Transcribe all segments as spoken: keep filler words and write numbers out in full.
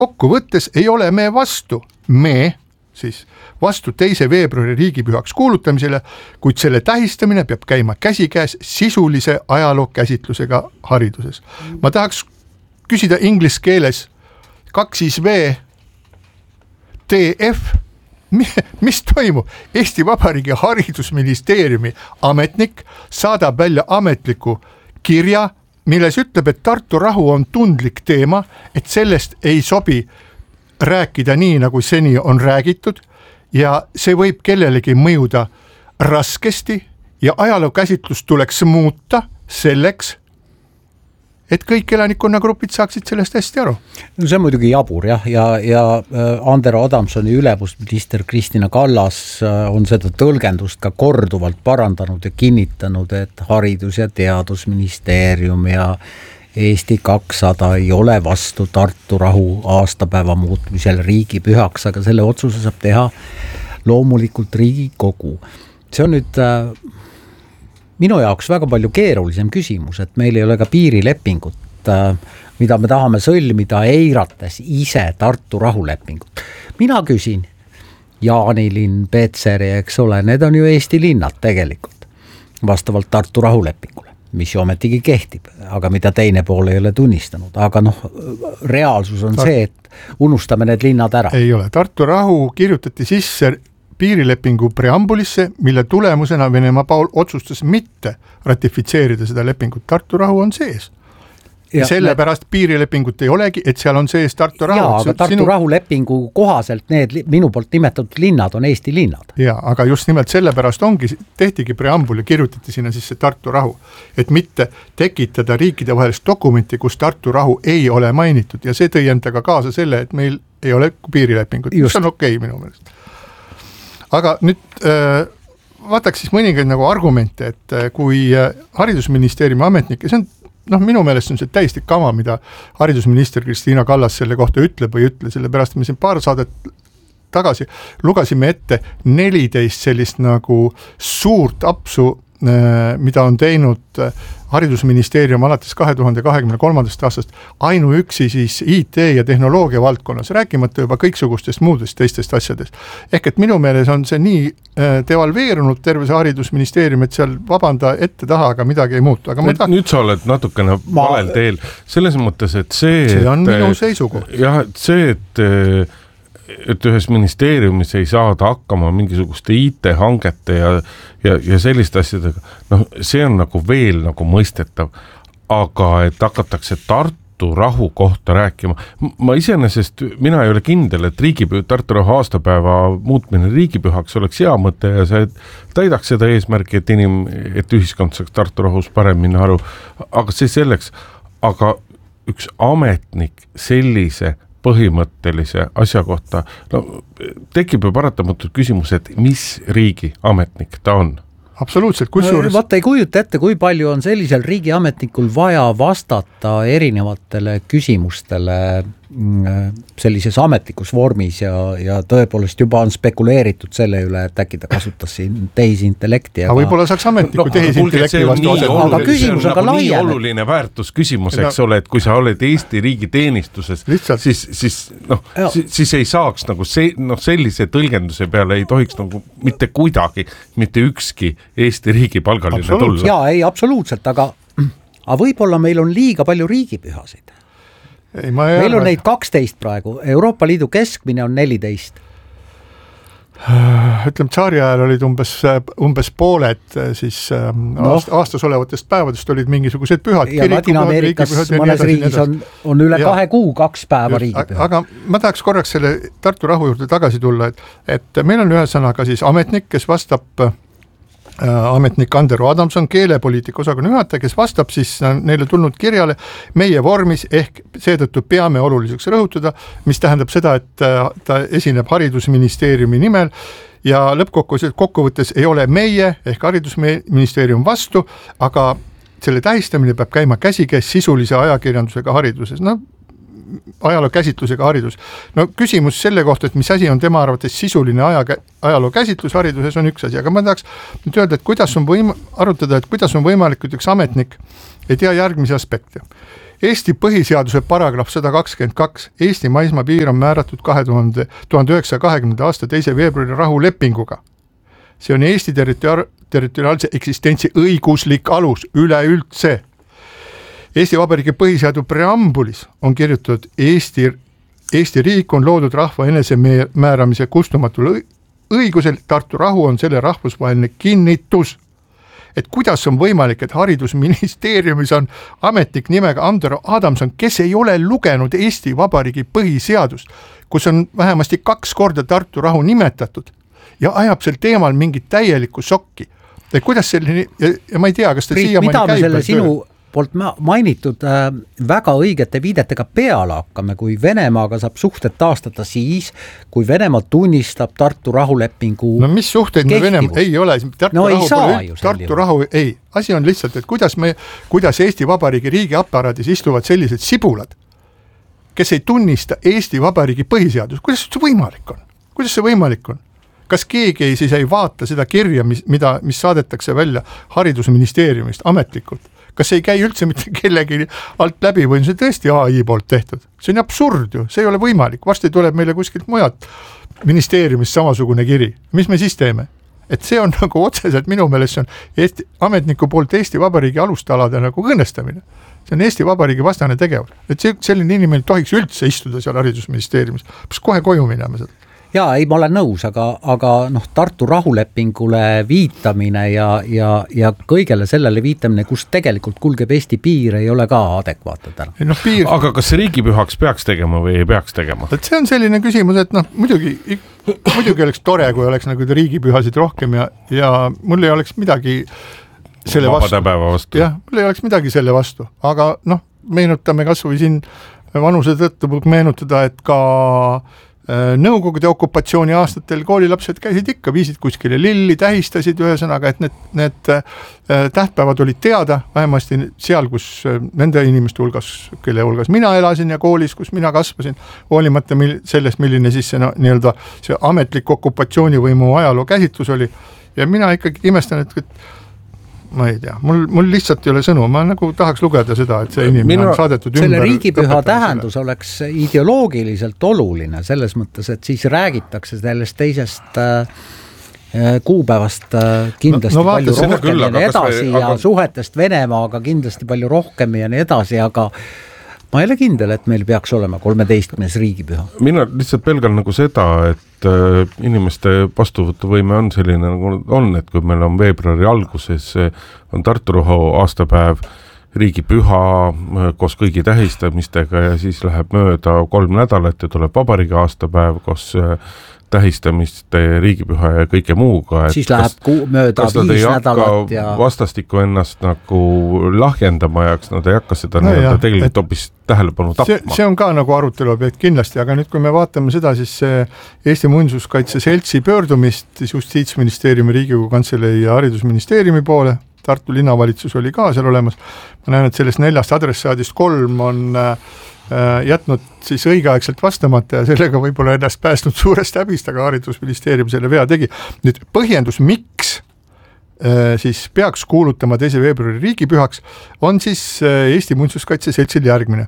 kokkuvõttes ei ole me vastu, me siis vastu teise veebruari riigipühaks kuulutamisele, kuid selle tähistamine peab käima käsikäes sisulise ajaloo käsitlusega hariduses. Ma tahaks küsida inglise keeles kaks siis V T F, mis toimub? Eesti Vabariigi haridusministeeriumi ametnik saadab välja ametliku kirja, milles ütleb, et Tartu rahu on tundlik teema, et sellest ei sobi rääkida nii, nagu seni on räägitud ja see võib kellelegi mõjuda raskesti ja ajaloo käsitlust tuleks muuta selleks, et kõik elanikkonnagrupid saaksid sellest hästi aru. No see on muidugi jabur jah, ja, ja Andero Adamsoni ülemusminister Kristina Kallas on seda tõlgendust ka korduvalt parandanud ja kinnitanud, et Haridus- ja Teadusministeerium ja Eesti kakssada ei ole vastu Tartu rahu aastapäeva muutmisel riigipühaks, aga selle otsuse saab teha loomulikult Riigikogu. See on nüüd minu jaoks väga palju keerulisem küsimus, et meil ei ole ka piirilepingut, mida me tahame sõlmida eirates ise Tartu rahulepingut. Mina küsin, Jaanilinn, Petseri, eks ole, need on ju Eesti linnad tegelikult, vastavalt Tartu rahulepingule, mis ju ometigi kehtib, aga mida teine pool ei ole tunnistanud. Aga noh, reaalsus on Tart- see, et unustame need linnad ära. Ei ole, Tartu rahu kirjutati sisse piirilepingu preambulisse, mille tulemusena Venemaa Paul otsustas mitte ratifitseerida seda lepingut. Tartu rahu on sees. Ja sellepärast me... piirilepingut ei olegi, et seal on sees Tartu rahu. Jaa, aga Tartu sinu... rahulepingu kohaselt need minu poolt nimetatud linnad on Eesti linnad. Jaa, aga just nimelt sellepärast ongi, tehtigi preambul ja kirjutati sinna sisse Tartu rahu, et mitte tekitada riikide vahelist dokumenti, kus Tartu rahu ei ole mainitud ja see tõi endaga kaasa selle, et meil ei ole piirilepingut. Just. See on okei okay, minu meelest. Aga nüüd äh, vaataks siis mõningaid nagu argumente, et äh, kui äh, haridusministeeriumi ametnik, ja see on, noh, minu meelest on see täiesti kama, mida haridusminister Kristina Kallas selle kohta ütleb või ütle, sellepärast me siin paar saadet tagasi lugasime ette neliteist sellist nagu suurt apsu, äh, mida on teinud äh, haridusministeerium alates kahe tuhande kahekümne kolmandast aastast ainuüksi siis I T ja tehnoloogia valdkonnas, rääkimata juba kõiksugustest muudest teistest asjadest. Ehk et minu meeles on see nii devalveerunud terve see haridusministeerium, et seal vabanda ette taha, aga midagi ei muutu. Aga ta... Nüüd sa oled natukene ma... valel teel, selles mõttes, et see... See on et, minu seisukoht. Jah, et see, et et ühes ministeeriumis ei saada hakkama mingisuguste I T-hangete ja, ja, ja selliste asjadega, noh, see on nagu veel nagu mõistetav, aga et hakatakse Tartu rahu kohta rääkima. Ma iseenesest, mina ei ole kindel, et riigipüh, Tartu rahu aastapäeva muutmine riigipühaks oleks hea mõte ja see täidaks seda eesmärki, et inim, et ühiskond saaks Tartu rahus paremini aru, aga see selleks, aga üks ametnik sellise põhimõttelise asja kohta, no tekib ju paratamatult küsimus, et mis riigi ametnik ta on? Absoluutselt, kusjuures... Vaata ei kujuta ette, kui palju on sellisel riigiametnikul vaja vastata erinevatele küsimustele sellises ametlikus vormis ja, ja tõepoolest juba on spekuleeritud selle üle, et äkki ta kasutas siin tehisintellekti. Aga võib-olla saaks ametniku no, tehisintellekti vastu asjad. Aga küsimus on ka nagu laiem. Nii oluline väärtus küsimus, eks no, ole, et kui sa oled Eesti riigi teenistuses, siis, siis, no, siis, siis ei saaks nagu see, no, sellise tõlgenduse peale ei tohiks nagu mitte kuidagi, mitte ükski Eesti riigi palgaline tulla. Jaa, ei, absoluutselt, aga, aga võib-olla meil on liiga palju riigipühasid. Ei, ma ei meil arva, on neid kaksteist praegu, Euroopa Liidu keskmine on neliteist. Ütleme, tsaari ajal olid umbes, umbes pooled siis no. aast, aastas olevatest päevadest olid mingisugused pühad. Ja Ladina-Ameerikas mõnes riigis on, on üle ja, kahe kuu kaks päeva riigipüha. Aga ma tahaks korraks selle Tartu rahu juurde tagasi tulla, et, et meil on ühesõnaga siis ametnik, kes vastab ametnik Andero Adamson, keelepoliitika osakonna juhataja, kes vastab siis neile tulnud kirjale meie vormis, ehk seetõttu peame oluliseks rõhutada, mis tähendab seda, et ta esineb haridusministeeriumi nimel ja lõppkokkuvõttes kokkuvõttes ei ole meie ehk haridusministeerium vastu, aga selle tähistamine peab käima käsikäes sisulise ajakirjandusega hariduses. No ajaloo käsitlusega haridus. No küsimus selle kohta, et mis asi on tema arvates sisuline aja, ajaloo käsitlus hariduses on üks asi, aga ma tahaks nüüd öelda, et kuidas on võim, arutada, et kuidas on võimalik üks ametnik ei tea järgmise aspekti. Eesti põhiseaduse paragrahv sada kakskümmend kaks, Eesti maismaapiir on määratud kahe tuhande tuhande kahekümnenda aasta teise veebruari rahulepinguga. See on Eesti territori- territoriaalse eksistentsi õiguslik alus üleüldse. Eesti Vabariigi põhiseaduse preambulis on kirjutatud Eesti, Eesti riik on loodud rahva enesemääramise kustumatul õigusel, Tartu rahu on selle rahvusvaheline kinnitus. Et kuidas on võimalik, et haridusministeeriumis on ametnik nimega Andero Adamson, kes ei ole lugenud Eesti Vabariigi põhiseadust, kus on vähemasti kaks korda Tartu rahu nimetatud ja ajab sel teemal mingit täielikku sokki. Et kuidas selline, ja, ja ma ei tea, kas ta Priit, siiamaani mida me käib selle sinu poolt mainitud äh, väga õigete viidetega peale hakkame, kui Venemaaga saab suhted taastada siis, kui Venemaa tunnistab Tartu rahulepingu no mis suhteid me Venemaa ei ole, Tartu, no rahu, ei saa pole, Tartu rahu ei, asi on lihtsalt, et kuidas, me, kuidas Eesti Vabariigi riigi aparaadis istuvad sellised sibulad, kes ei tunnista Eesti Vabariigi põhiseadust, kuidas see võimalik on? Kuidas see võimalik on? Kas keegi ei, siis ei vaata seda kirja, mis, mida, mis saadetakse välja haridusministeeriumist ametlikult? Kas ei käi üldse mitte kellegi alt läbi või on see tõesti A I poolt tehtud? See on absurd ju, see ei ole võimalik, varsti tuleb meile kuskilt mujalt ministeeriumist samasugune kiri. Mis me siis teeme? Et see on nagu otseselt minu meelest see on Eesti, ametniku poolt Eesti Vabariigi alustalade nagu õnnestamine. See on Eesti Vabariigi vastane tegevus. Et see, selline inimene tohiks üldse istuda seal haridusministeeriumis. Kas kohe koju minema seda? Jaa, ei, ma olen nõus, aga, aga noh, Tartu rahulepingule viitamine ja, ja, ja kõigele sellele viitamine, kus tegelikult kulgeb Eesti piir, ei ole ka adekvaatne täna. No, piir... Aga kas riigipühaks peaks tegema või ei peaks tegema? Et see on selline küsimus, et noh, muidugi, muidugi oleks tore, kui oleks nagu riigipühasid rohkem ja, ja mul ei oleks midagi selle vastu. vastu. Jah, mul ei oleks midagi selle vastu, aga noh, meenutame kas või siin vanuse tõttu meenutada, et ka Nõukogude okupatsiooni aastatel koolilapsed käisid ikka, viisid kuskile lilli, tähistasid ühesõnaga, et need, need tähtpäevad olid teada, vähemasti seal, kus nende inimeste hulgas, kelle hulgas mina elasin ja koolis, kus mina kasvasin, hoolimata mil, sellest, milline siis see, no, nii-öelda see ametlik okupatsioonivõimu ajaloo käsitlus oli. Ja mina ikkagi imestan, et, et ma ei tea, mul, mul lihtsalt ei ole sõnu, ma nagu tahaks lugeda seda, et see inimene Minu, on saadetud ümber. Selle riigipüha tähendus oleks ideoloogiliselt oluline, selles mõttes, et siis räägitakse sellest teisest äh, kuupäevast äh, kindlasti no, no, palju rohkem küll, ja nii edasi või, aga... ja suhetest Venemaaga kindlasti palju rohkem ja nii edasi, aga ma ei ole kindel, et meil peaks olema kolmeteistkümnes riigipüha. Mina lihtsalt pelgan nagu seda, et äh, inimeste vastuvõtuvõime on selline nagu on, et kui meil on veebruari alguses on Tartu rahu aastapäev, riigipüha koos kõigi tähistamistega ja siis läheb mööda kolm nädalat ja tuleb vabariigi aastapäev koos tähistamist, riigipüha ja kõike muuga. Siis läheb kuu, mööda viis nädalat ja... vastastikku ennast nagu lahjendama ja nad ei hakka seda no nii-öelda tegelikult hoopis tähelepanu tapma. See, see on ka nagu arutelu objekt kindlasti, aga nüüd kui me vaatame seda, siis Eesti Muinsuskaitse Seltsi pöördumist Justiitsministeeriumi, Riigikogu Kantselei ja Haridusministeeriumi poole, Tartu linnavalitsus oli ka seal olemas, ma näen, et sellest neljast adressaadist kolm on jätnud siis õigeaegselt vastamata ja sellega võib-olla ennast päästnud suurest häbist, aga haridusministeerium selle vea tegi. Nüüd põhjendus, miks siis peaks kuulutama teise veebruari riigipühaks, on siis Eesti Muinsuskaitse Seltsil järgmine.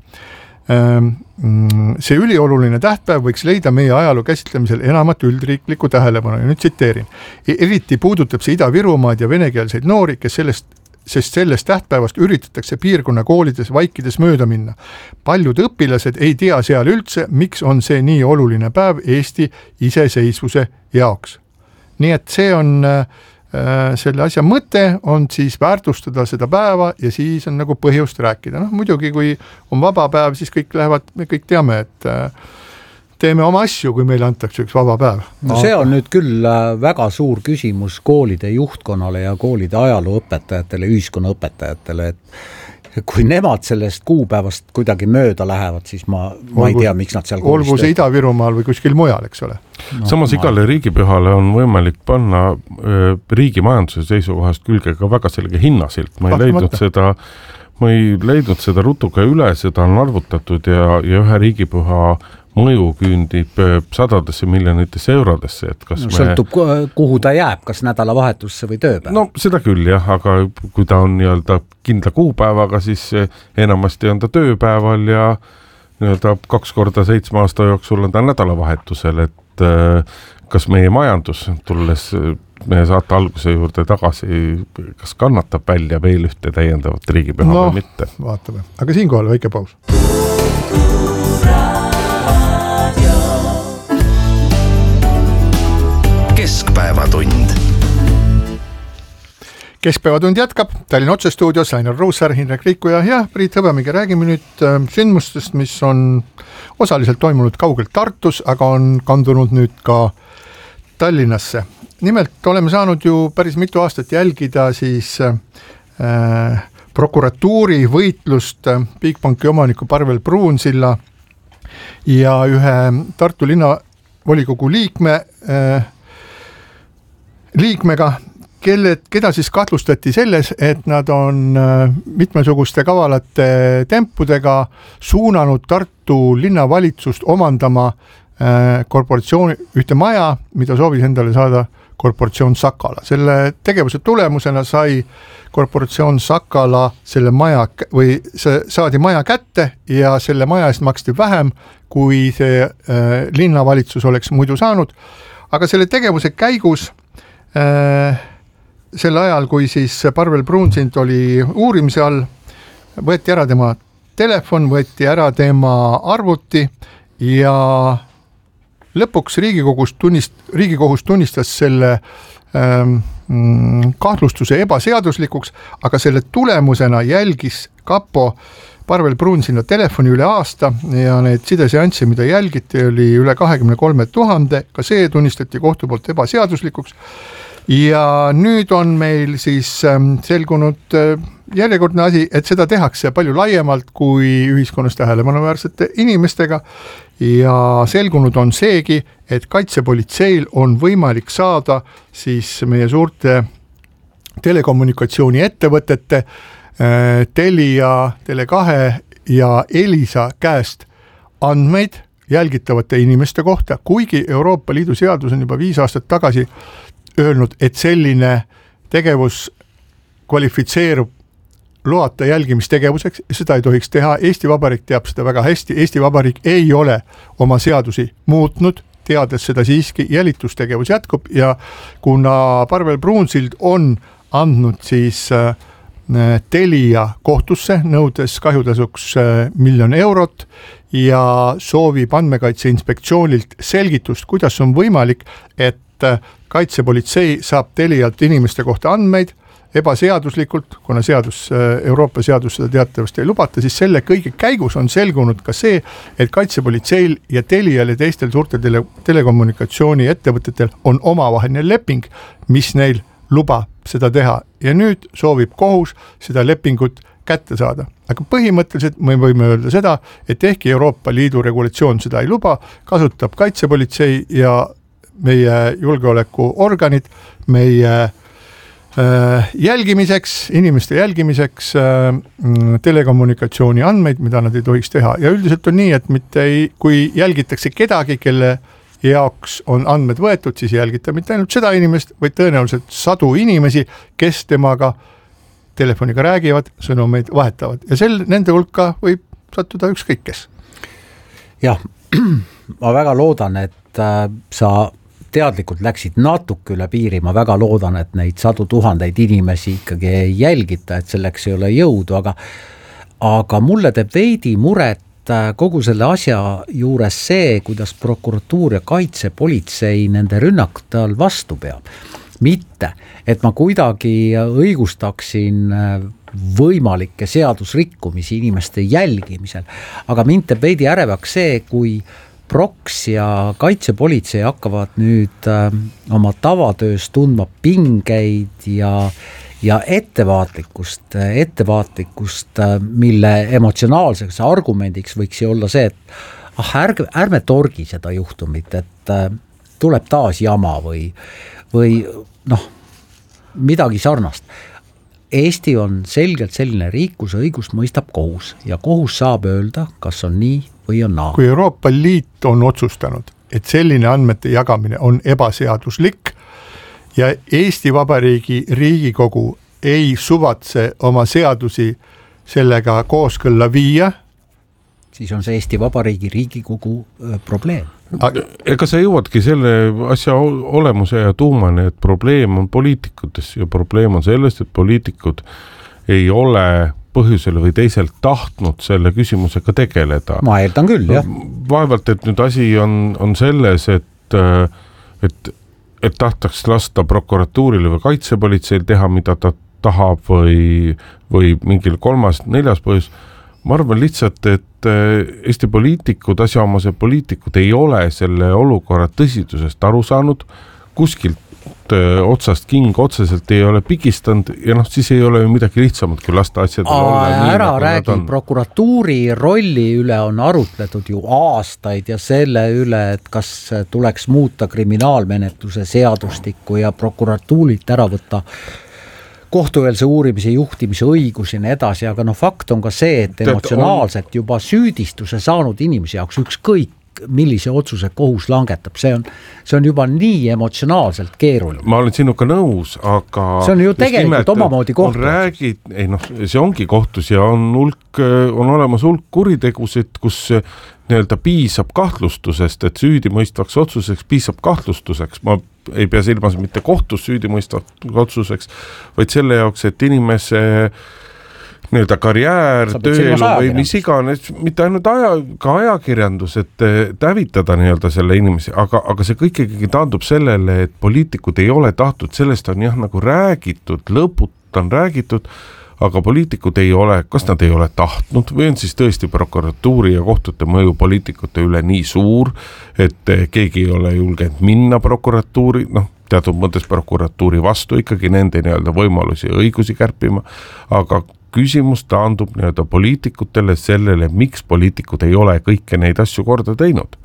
See ülioluline tähtpäev võiks leida meie ajaloo käsitlemisel enamat üldriiklikku tähelepanu ja nüüd tsiteerin. Eriti puudutab see Ida-Virumaad ja venekeelseid noori, kes sellest sest sellest tähtpäevast üritatakse piirkonna koolides vaikides mööda minna. Paljud õpilased ei tea seal üldse, miks on see nii oluline päev Eesti iseseisvuse jaoks. Nii et see on äh, selle asja mõte on siis väärtustada seda päeva ja siis on nagu põhjust rääkida. No, muidugi, kui on vaba päev, siis kõik lähevad, me kõik teame, et äh, teeme oma asju, kui meile antakse üks vaba päev. No see on nüüd küll väga suur küsimus koolide juhtkonnale ja koolide ajalooõpetajatele, ühiskonnaõpetajatele, et kui nemad sellest kuupäevast kuidagi mööda lähevad, siis ma, ma ei tea, miks nad seal koolis olgu see Ida-Virumaal või kuskil mujal, eks ole. No, Samas ma... igale riigipühale on võimalik panna äh, riigi majanduse seisukohast külge ka väga selge hinnasilt. Ma ei leidnud seda ma ei leidnud seda rutuga üle, seda on arvutatud ja, ja ühe riigipüha mõju küündib sadadesse miljonitesse eurodesse, et kas no, me... sõltub, kuhu ta jääb, kas nädalavahetusse või tööpäev? No seda küll jah, aga kui ta on nii-öelda kindla kuupäevaga, siis enamasti on ta tööpäeval ja nii-öelda kaks korda seitsme aasta jooksul on ta nädalavahetusel, et kas meie majandus, tulles meie saate alguse juurde tagasi, kas kannatab välja veel ühte täiendavat riigipüha no, või mitte? Vaatame, aga siinkohal väike paus. Keskpäevatund. Keskpäevatund jätkab, Tallinna otsestuudios Ainar Ruussaar, Hindrek Riikuja ja Priit Hõbemägi. Räägime nüüd sündmustest, mis on osaliselt toimunud kaugelt Tartus, aga on kandunud nüüd ka Tallinnasse. Nimelt oleme saanud ju päris mitu aastat jälgida siis äh, prokuratuuri võitlust Bigbanki omaniku Parvel Pruunsilla ja ühe Tartu linnavolikogu liikme äh, liikmega, kelle, keda siis kahtlustati selles, et nad on mitmesuguste kavalate tempudega suunanud Tartu linnavalitsust omandama korporatsiooni ühte maja, mida soovis endale saada korporatsioon Sakala. Selle tegevuse tulemusena sai korporatsioon Sakala selle maja või see saadi maja kätte ja selle maja eest maksti vähem, kui see linnavalitsus oleks muidu saanud. Aga selle tegevuse käigus sel ajal, kui siis Parvel Pruunsild oli uurimise all, võeti ära tema telefon, võeti ära tema arvuti ja lõpuks Riigikogus tunnist, Riigikohus tunnistas selle ähm, kahtlustuse ebaseaduslikuks, aga selle tulemusena jälgis kapo Parvel Pruunsilla telefoni üle aasta ja need sideseansse, mida jälgiti, oli üle kahekümne kolme tuhande, ka see tunnistati kohtu poolt ebaseaduslikuks. Ja nüüd on meil siis selgunud järjekordne asi, et seda tehakse palju laiemalt kui ühiskonnas tähelepanuväärsete inimestega ja selgunud on seegi, et kaitsepolitseil on võimalik saada siis meie suurte telekommunikatsiooni ettevõtete Telia, Tele kahe ja Elisa käest andmeid jälgitavate inimeste kohta, kuigi Euroopa Liidu seadus on juba viis aastat tagasi öelnud, et selline tegevus kvalifitseerub loata jälgimistegevuseks, seda ei tohiks teha. Eesti Vabariik teab seda väga hästi, Eesti Vabariik ei ole oma seadusi muutnud, teades seda siiski, jälitustegevus jätkub ja kuna Parvel Pruunsild on andnud siis Telia kohtusse, nõudes kahjutasuks miljon eurot ja soovib andmekaitse inspektsioonilt selgitust, kuidas on võimalik, et kaitsepolitsei saab Telialt inimeste kohta andmeid ebaseaduslikult, kuna seadus, Euroopa seadus seda teatavasti ei lubata, siis selle kõige käigus on selgunud ka see, et kaitsepolitseil ja Telial ja teistel suurtel tele, telekommunikatsiooni ettevõtetel on omavaheline leping, mis neil luba seda teha ja nüüd soovib kohus seda lepingut kätte saada. Aga põhimõtteliselt me võime öelda seda, et ehkki Euroopa Liidu regulatsioon seda ei luba, kasutab kaitsepolitsei ja meie julgeolekuorganid meie äh, jälgimiseks, inimeste jälgimiseks äh, telekommunikatsiooni andmeid, mida nad ei tohiks teha. Ja üldiselt on nii, et mitte ei, kui jälgitakse kedagi, kelle jaoks on andmed võetud, siis jälgita mitte ainult seda inimest, vaid tõenäoliselt sadu inimesi, kes temaga telefoniga räägivad, sõnumeid vahetavad. Ja sel, nende hulka võib sattuda ükskõik kes. Jah, ma väga loodan, et äh, sa teadlikult läksid natuke üle piiri, ma väga loodan, et neid sadu tuhandeid inimesi ikkagi ei jälgita, et selleks ei ole jõudu, aga, aga mulle teeb veidi muret kogu selle asja juures see, kuidas prokuratuur ja kaitsepolitsei nende rünnakute all vastu peab. Mitte, et ma kuidagi õigustaksin võimalikke seadusrikkumisi inimeste jälgimisel, aga mind teeb veidi ärevaks see, kui Proks ja kaitsepolitsei hakkavad nüüd äh, oma tavatöös tundma pingeid ja, ja ettevaatlikkust, ettevaatlikkust, mille emotsionaalseks argumendiks võiks ju olla see, et ah, ärge, ärme torgi seda juhtumit, et äh, tuleb taas jama või, või noh, midagi sarnast. Eesti on selgelt selline riik, kus õigust mõistab kohus ja kohus saab öelda, kas on nii või on naa. Kui Euroopa Liit on otsustanud, et selline andmete jagamine on ebaseaduslik ja Eesti Vabariigi Riigikogu ei suvatse oma seadusi sellega kooskõlla viia, siis on see Eesti Vabariigi Riigikogu öö, probleem. Ega sa jõuadki selle asja olemuse ja tuumani, et probleem on poliitikutes ja probleem on sellest, et poliitikud ei ole põhjusel või teiselt tahtnud selle küsimusega tegeleda. Ma eeldan küll, jah. Vaevalt, et nüüd asi on, on selles, et, et, et tahtaks lasta prokuratuurile või kaitsepolitseil teha, mida ta tahab või, või mingil kolmas, neljas põhjus. Ma arvan lihtsalt, et Eesti poliitikud, asjaomased poliitikud ei ole selle olukorra tõsidusest aru saanud, kuskilt otsast king otseselt ei ole pigistanud ja noh, siis ei ole ju midagi lihtsamat kui lasta asjadel olla. Ära nii, räägi, prokuratuuri rolli üle on arutletud ju aastaid ja selle üle, et kas tuleks muuta kriminaalmenetluse seadustikku ja prokuratuurilt ära võtta kohtueelse uurimise juhtimise õigus ja nii edasi, aga no fakt on ka see, et emotsionaalselt juba süüdistuse saanud inimese jaoks ükskõik millise otsuse kohus langetab, see on, see on juba nii emotsionaalselt keeruline. Ma olen sinuga nõus, aga see on ju tegelikult omamoodi kohtus. Räägid, ei noh, see ongi kohtus ja on, hulk, on olemas hulk kuritegusid, kus nii-öelda piisab kahtlustusest, et süüdimõistvaks otsuseks piisab kahtlustuseks. Ma ei pea silmas mitte kohtus süüdimõistvaks otsuseks, vaid selle jaoks, et inimese nii-öelda karjäär, tööelu või mis iganes, mitte ainult aja, ka ajakirjandus, et tävitada nii-öelda selle inimesi, aga, aga see kõik ikkagi taandub sellele, et poliitikud ei ole tahtnud, sellest on jah nagu räägitud, lõput on räägitud, aga poliitikud ei ole, kas nad ei ole tahtnud või on siis tõesti prokuratuuri ja kohtute mõju poliitikute üle nii suur, et keegi ei ole julgenud minna prokuratuuri, noh, teatud mõttes prokuratuuri vastu ikkagi nende nii-öelda võimalusi ja õigusi kärpima, aga küsimus taandub nii-öelda poliitikutele sellele, miks poliitikud ei ole kõike neid asju korda teinud.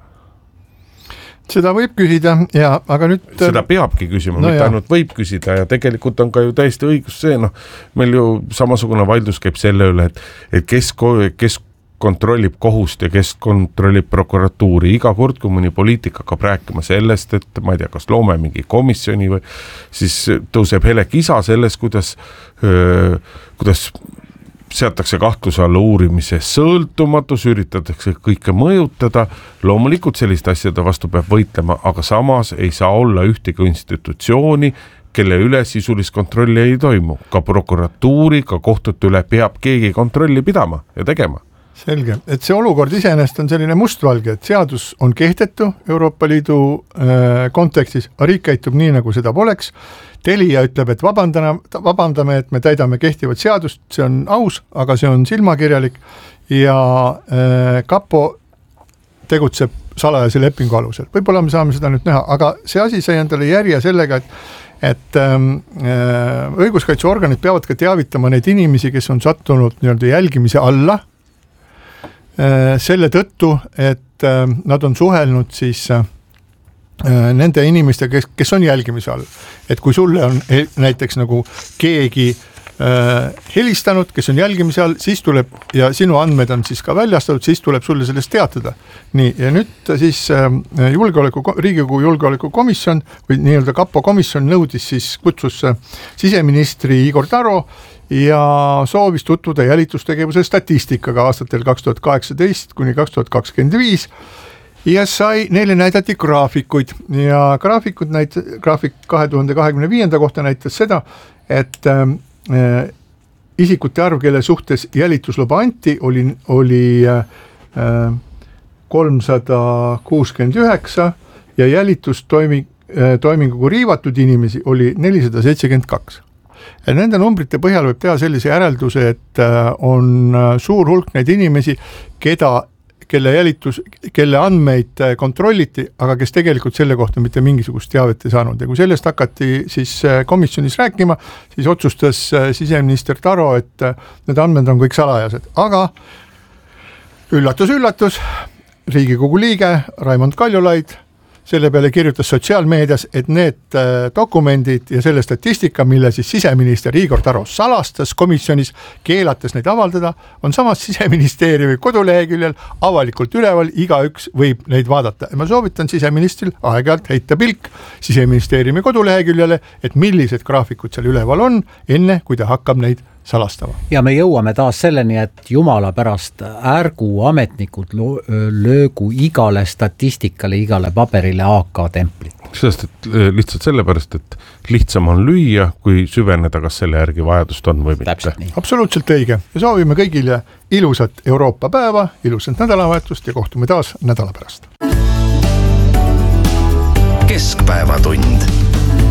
Seda võib küsida, ja, aga nüüd... Seda peabki küsima, no mitte jah. Ainult võib küsida ja tegelikult on ka ju täiesti õigus see, noh, meil ju samasugune vaidlus käib selle üle, et, et kes, kes kontrollib kohust ja kes kontrollib prokuratuuri. Iga kord, kui mõni poliitik hakkab rääkima sellest, et ma ei tea, kas loome mingi komisjoni või siis tõuseb hele kisa selles, kuidas, öö, kuidas seatakse kahtluse alla uurimise sõltumatus, üritatakse kõike mõjutada, loomulikult selliste asjade vastu peab võitlema, aga samas ei saa olla ühtegi institutsiooni, kelle üle sisulist kontrolli ei toimu. Ka prokuratuuri, ka kohtute üle peab keegi kontrolli pidama ja tegema. Selge, et see olukord iseenesest on selline mustvalge, et seadus on kehtetu Euroopa Liidu äh, kontekstis, aga riik käitub nii, nagu seda poleks. Telia ütleb, et vabandame, vabandame, et me täidame kehtivat seadust, see on aus, aga see on silmakirjalik ja äh, Kapo tegutseb salajase lepingu alusel. Võib-olla me saame seda nüüd näha, aga see asi sai endale järje sellega, et et ähm, äh, õiguskaitseorganid peavad ka teavitama neid inimesi, kes on sattunud nii-öelda jälgimise alla, selle tõttu, et nad on suhelnud siis nende inimeste, kes, kes on jälgimise all. Et kui sulle on näiteks nagu keegi helistanud, kes on jälgimise all, siis tuleb, ja sinu andmed on siis ka väljastatud, siis tuleb sulle sellest teatada. Nii, ja nüüd siis julgeoleku, Riigikogu julgeolekukomisjon või nii-öelda Kapo komisjon nõudis siis kutsus siseministri Igor Taro ja soovis tutvuda jälitustegevuse statistikaga aastatel kaks tuhat kaheksateist kuni kaks tuhat kakskümmend viis ja sai, neile näidati graafikuid ja graafikud näit, graafik kahe tuhande kahekümne viienda kohta näitas seda, et äh, isikute arv, kelle suhtes jälitusluba anti, oli, oli äh, kolmsada kuuskümmend üheksa ja jälitustoiming, äh, toiminguga riivatud inimesi oli nelisada seitsekümmend kaks. Ja nende numbrite põhjal võib teha sellise järelduse, et on suur hulk neid inimesi, keda, kelle jälitus, kelle andmeid kontrolliti, aga kes tegelikult selle kohta mitte mingisugust teavet ei saanud. Ja kui sellest hakati siis komisjonis rääkima, siis otsustas siseminister Taro, et need andmed on kõik salajased. Aga üllatus, üllatus, Riigikogu liige Raimond Kaljulaid selle peale kirjutas sotsiaalmeedias, et need dokumendid ja selle statistika, mille siis siseminister Igor Taro salastas komisjonis, keelates neid avaldada, on samas siseministeeriumi koduleheküljel avalikult üleval, igaüks võib neid vaadata. Ja ma soovitan siseministril aeg-ajalt heita pilk siseministeeriumi koduleheküljele, et millised graafikud seal üleval on, enne kui ta hakkab neid salastama. Ja me jõuame taas selleni, et jumala pärast ärgu ametnikud löögu igale statistikale, igale paberile A K templit. Sest et lihtsalt sellepärast, et lihtsam on lüüa, kui süveneda, kas selle järgi vajadust on või mitte. Absoluutselt õige. Ja soovime kõigile ilusat Euroopa päeva, ilusat nädalavahetust ja kohtume taas nädala pärast. Keskpäevatund.